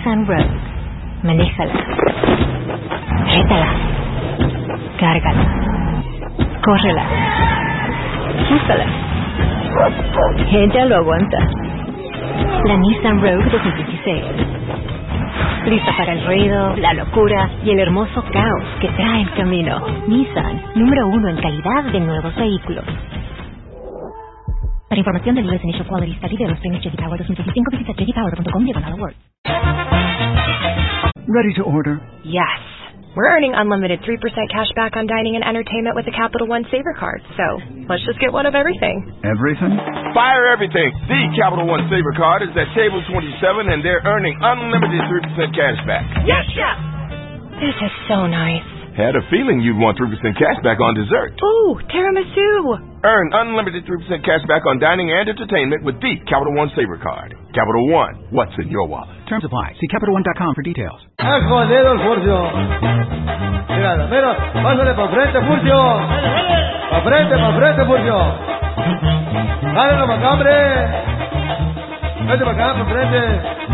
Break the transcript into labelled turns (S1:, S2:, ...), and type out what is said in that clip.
S1: Nissan Rogue. Manéjala. Rétala. Cárgala. Córrela. Úsala. Ella lo aguanta. La Nissan Rogue 2016. Lista para el ruido, la locura y el hermoso caos que trae el camino. Nissan, número 1 en calidad de nuevos vehículos. Para información del US Initial Quality Study de los premios J.D. Power 2015, visita jdpower.com/awards.
S2: Ready to order?
S3: Yes. We're earning unlimited 3% cash back on dining and entertainment with the Capital One Saver Card. So, let's just get one of everything.
S2: Everything?
S4: Fire everything. The Capital One Saver Card is at table 27 and they're earning unlimited 3% cash back.
S3: Yes, Chef! This is so nice.
S4: Had a feeling you'd want 3% cash back on dessert.
S3: Ooh, tiramisu!
S4: Earn unlimited 3% cash back on dining and entertainment with the Capital One Saver Card. Capital One, what's in your wallet?
S2: Terms apply. See CapitalOne.com for details.
S5: ¡Escondido el Furcio! Mira, pásale para frente, Furcio. Para frente, Furcio. Dale la macambre. Vete para acá, para frente.